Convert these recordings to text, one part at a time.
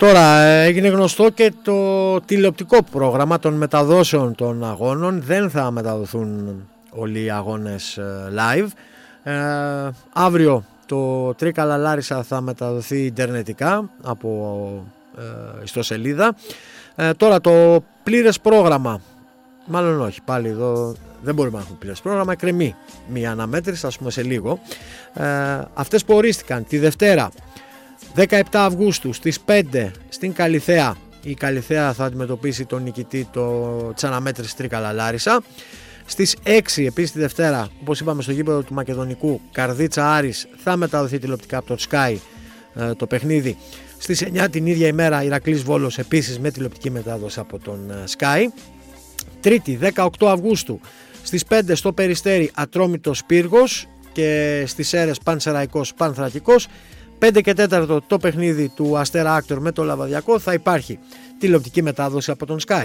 Τώρα έγινε γνωστό και το τηλεοπτικό πρόγραμμα των μεταδόσεων των αγώνων. Δεν θα μεταδοθούν όλοι οι αγώνες live. Αύριο το Τρίκαλα Λάρισα θα μεταδοθεί ιντερνετικά από ιστοσελίδα. Τώρα το πλήρες πρόγραμμα, μάλλον όχι, πάλι εδώ δεν μπορούμε να έχουμε πλήρες πρόγραμμα, εκκρεμεί μια αναμέτρηση, ας πούμε σε λίγο. Αυτές που ορίστηκαν τη Δευτέρα 17 Αυγούστου στις 5 στην Καλιθέα. Η Καλιθέα θα αντιμετωπίσει τον νικητή της αναμέτρησης Τρίκαλα Λάρισα. Στις 6 επίσης τη Δευτέρα, όπως είπαμε, στο γήπεδο του Μακεδονικού Καρδίτσα Άρης θα μεταδοθεί τηλεοπτικά από το Sky το παιχνίδι. Στις 9 την ίδια ημέρα Ηρακλής Βόλος επίσης με τηλεοπτική μετάδοση από τον Sky. Τρίτη 18 Αυγούστου στις 5 στο Περιστέρι Ατρόμητος Πύργος και στις Σέρρες Πανσεραϊκός Πανθρακικός. 5 και 4 το παιχνίδι του Αστέρα Άκτορ με το Λαβαδιακό, θα υπάρχει τηλεοπτική μετάδοση από τον Sky.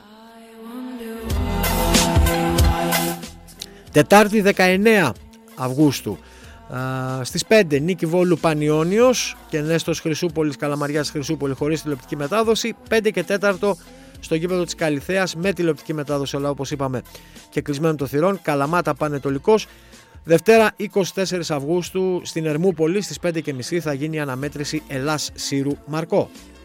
Τετάρτη 19 Αυγούστου στις 5 Νίκη Βόλου Πανιώνιος και Νέστος Χρυσούπολης Καλαμαριάς Χρυσούπολη χωρίς τηλεοπτική μετάδοση. 5 και 4 στο γήπεδο της Καλιθέας με τηλεοπτική μετάδοση, αλλά όπως είπαμε και κλεισμένο των θυρών, Καλαμάτα Πανετολικός. Δευτέρα 24 Αυγούστου στην Ερμούπολη στις 5.30 θα γίνει η αναμέτρηση Ελλάς Σύρου Μαρκό.